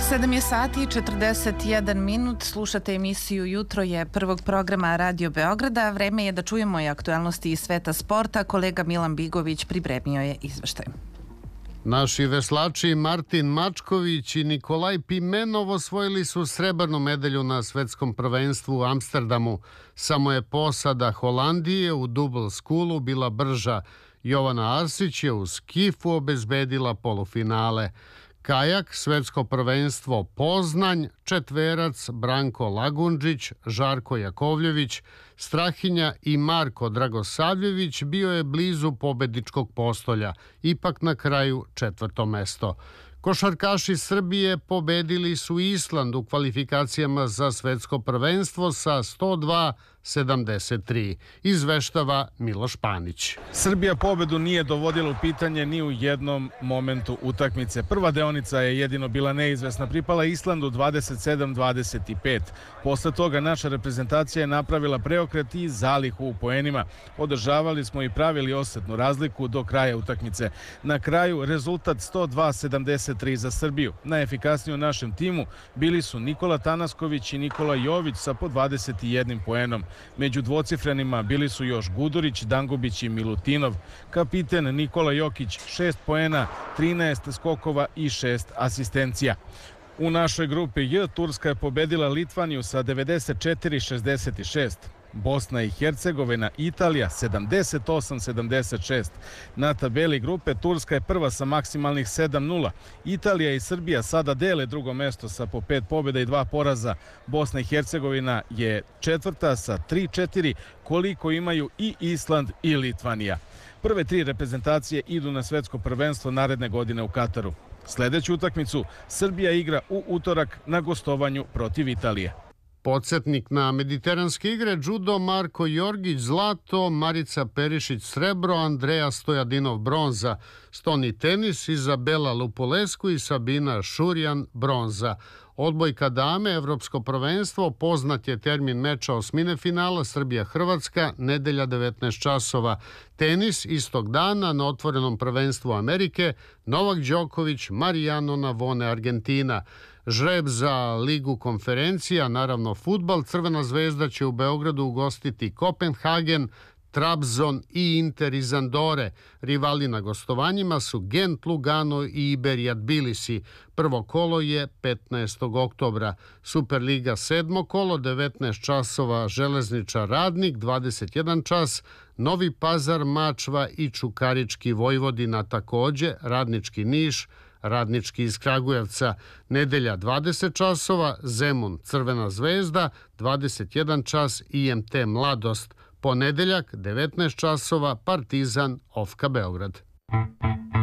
7 je sati i 41 minut. Slušate emisiju Jutro je prvog programa Radio Beograda. Vreme je da čujemo i aktualnosti iz sveta sporta. Kolega Milan Bigović pripremio je izveštaj. Naši veslači Martin Mačković i Nikolaj Pimenov osvojili su srebrnu medalju na svetskom prvenstvu u Amsterdamu. Samo je posada Holandije u double scullu bila brža. Jovana Arsić je u skifu obezbedila polufinale. Kajak, svetsko prvenstvo Poznanj, četverac Branko Lagundžić, Žarko Jakovljević, Strahinja i Marko Dragosavljević bio je blizu pobedničkog postolja, ipak na kraju četvrto mesto. Košarkaši Srbije pobedili su Island u kvalifikacijama za svetsko prvenstvo sa 102-73. Izveštava Miloš Panić. Srbija pobedu nije dovodila u pitanje ni u jednom momentu utakmice. Prva deonica je jedino bila neizvesna, pripala Islandu 27-25. Posle toga naša reprezentacija je napravila preokret i zalihu u poenima. Održavali smo i pravili osetnu razliku do kraja utakmice. Na kraju rezultat 102-73 za Srbiju. Najefikasniji u našem timu bili su Nikola Tanasković i Nikola Jović sa po 21 poenom. Među dvocifrenima bili su još Gudurić, Dangubić i Milutinov. Kapiten Nikola Jokić 6 poena, 13 skokova i 6 asistencija. U našoj grupi J Turska je pobedila Litvaniju sa 94-66. Bosna i Hercegovina, Italija 78-76. Na tabeli grupe Turska je prva sa maksimalnih 7-0. Italija i Srbija sada dele drugo mesto sa po 5 pobjeda i 2 poraza. Bosna i Hercegovina je četvrta sa 3-4, koliko imaju i Island i Litvanija. Prve 3 reprezentacije idu na svetsko prvenstvo naredne godine u Kataru. Sljedeću utakmicu Srbija igra u utorak na gostovanju protiv Italije. Podsjetnik na mediteranske igre: judo Marko Jorgić zlato, Marica Perišić srebro, Andreja Stojadinov bronza, stoni tenis Izabela Lupolesku i Sabina Šurjan bronza. Odbojka dame, evropsko prvenstvo, poznat je termin meča osmine finala Srbija-Hrvatska, nedelja 19 časova. Tenis istog dana na otvorenom prvenstvu Amerike, Novak Đoković, Marijano Navone, Argentina. Žreb za Ligu konferencija, naravno fudbal, Crvena zvezda će u Beogradu ugostiti Kopenhagen, Trabzon i Inter iz Andore. Rivali na gostovanjima su Gent, Lugano i Iberija Tbilisi. Prvo kolo je 15. oktobra. Superliga 7. kolo, 19 časova, Železničar Radnik, 21 čas, Novi Pazar, Mačva i Čukarički Vojvodina, takođe Radnički Niš, Radnički iz Kragujevca. Nedelja 20 časova, Zemun, Crvena zvezda, 21 čas, IMT Mladost. Ponedeljak 19 časova, Partizan, Ofka Beograd.